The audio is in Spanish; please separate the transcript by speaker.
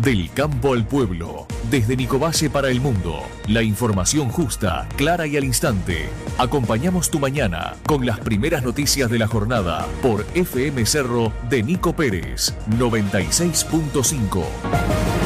Speaker 1: Del campo al pueblo, desde Nicovalle para el mundo. La información justa, clara y al instante. Acompañamos tu mañana con las primeras noticias de la jornada por FM Cerro de Nico Pérez, 96.5.